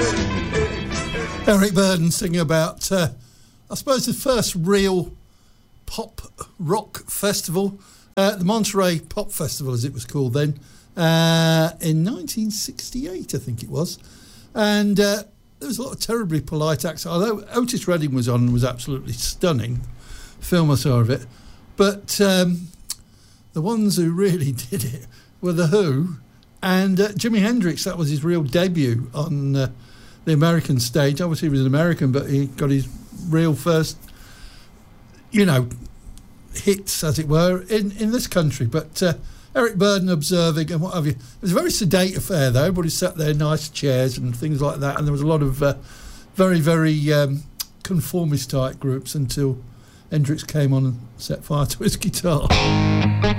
Eric Burdon singing about, I suppose, the first real pop rock festival, the Monterey Pop Festival, as it was called then, in 1968, I think it was. And there was a lot of terribly polite acts, although Otis Redding was on and was absolutely stunning. Film I saw of it. But the ones who really did it were The Who and Jimi Hendrix. That was his real debut on the American stage. Obviously he was an American, but he got his real first, hits, as it were, in this country. But Eric Burdon observing and what have you. It was a very sedate affair, though. Everybody sat there, nice chairs and things like that, and there was a lot of very, very conformist-type groups until Hendrix came on and set fire to his guitar.